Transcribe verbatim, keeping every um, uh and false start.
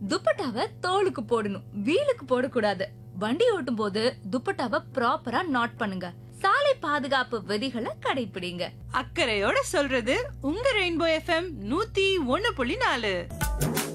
துப்பட்டாவை தோலுக்கு போடணும், வீலுக்கு போடக்கூடாது. வண்டி ஓட்டும் போது துப்பட்டாவை ப்ராப்பரா நாட் பண்ணுங்க. சாலை பாதுகாப்பு விதிகளை கடைபிடிங்க. அக்கறையோட சொல்றது உங்க ரெயின்போ எஃப்எம் நூத்தி ஒன்னு புள்ளி நாலு.